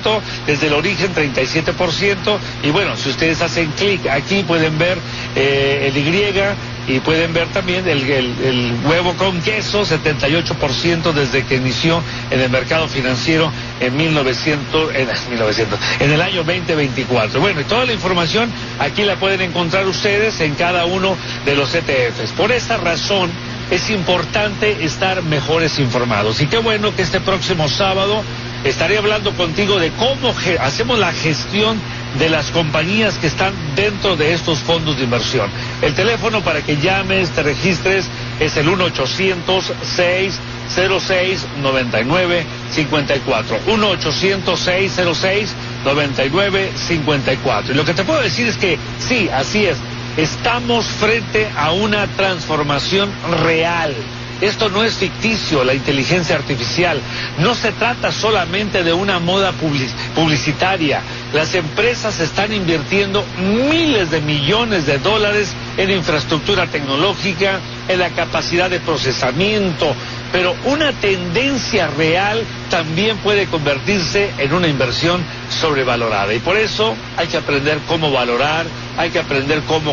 37%, desde el origen 37%, y bueno, si ustedes hacen clic aquí pueden ver el Y pueden ver también el huevo con queso, 78% desde que inició en el mercado financiero en en el año 2024. Bueno, y toda la información aquí la pueden encontrar ustedes en cada uno de los ETFs. Por esta razón es importante estar mejores informados. Y qué bueno que este próximo sábado estaré hablando contigo de cómo hacemos la gestión de las compañías que están dentro de estos fondos de inversión. El teléfono para que llames, te registres, es el 1-800-606-9954. 1-800-606-9954. Y lo que te puedo decir es que sí, así es. Estamos frente a una transformación real. Esto no es ficticio, la inteligencia artificial. No se trata solamente de una moda publicitaria. Las empresas están invirtiendo miles de millones de dólares en infraestructura tecnológica, en la capacidad de procesamiento, pero una tendencia real también puede convertirse en una inversión sobrevalorada. Y por eso hay que aprender cómo valorar, hay que aprender cómo